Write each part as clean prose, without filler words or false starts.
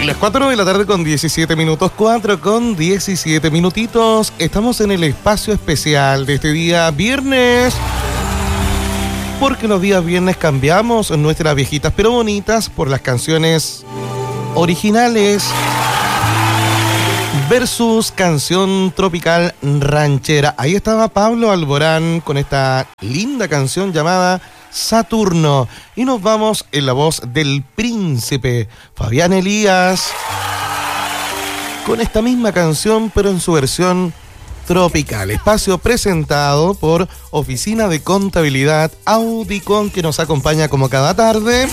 Las 4 de la tarde con 17 minutos, 4 con 17 minutitos. Estamos en el espacio especial de este día viernes. Porque los días viernes cambiamos nuestras viejitas pero bonitas por las canciones originales versus canción tropical ranchera. Ahí estaba Pablo Alborán con esta linda canción llamada Saturno. Y nos vamos en la voz del príncipe Fabián Elías con esta misma canción pero en su versión tropical. Espacio presentado por Oficina de Contabilidad Audicon, que nos acompaña como cada tarde.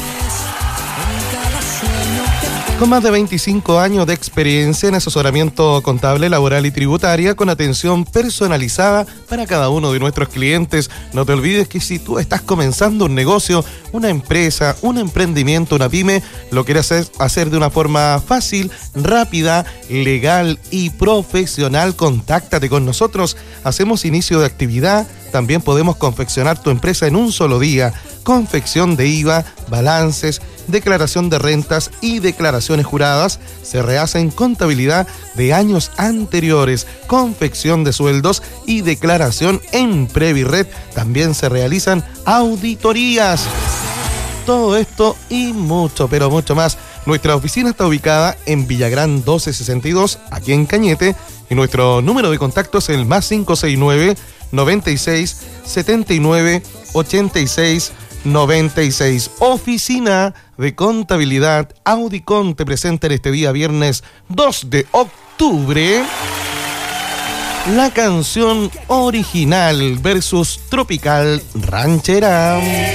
Con más de 25 años de experiencia en asesoramiento contable, laboral y tributaria, con atención personalizada para cada uno de nuestros clientes. No te olvides que si tú estás comenzando un negocio, una empresa, un emprendimiento, una pyme, lo quieres hacer de una forma fácil, rápida, legal y profesional, contáctate con nosotros. Hacemos inicio de actividad. También podemos confeccionar tu empresa en un solo día. Confección de IVA, balances, declaración de rentas y declaraciones juradas. Se rehacen contabilidad de años anteriores, confección de sueldos y declaración en Previred. También se realizan auditorías. Todo esto y mucho, pero mucho más. Nuestra oficina está ubicada en Villagrán 1262, aquí en Cañete, y nuestro número de contacto es el más 569 96 79 86 96. Oficina de Contabilidad Audicon te presenta en este día viernes 2 de octubre la canción original versus tropical ranchera.